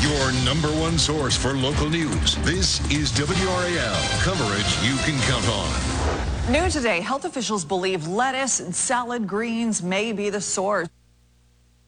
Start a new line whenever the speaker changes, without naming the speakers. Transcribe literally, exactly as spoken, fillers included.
your number one source for local news. This is W R A L, coverage you can count on.
New today, health officials believe lettuce and salad greens may be the source.